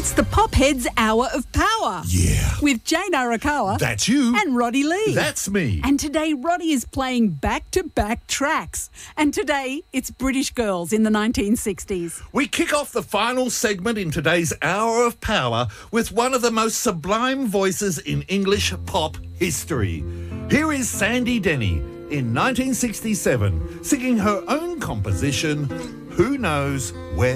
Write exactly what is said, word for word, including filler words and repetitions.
It's the Popheads Hour of Power. Yeah. With Jane Arakawa. That's you. And Roddy Lee. That's me. And today Roddy is playing back-to-back tracks. And today it's British girls in the nineteen sixties. We kick off the final segment in today's Hour of Power with one of the most sublime voices in English pop history. Here is Sandy Denny in nineteen sixty-seven singing her own composition, Who Knows Where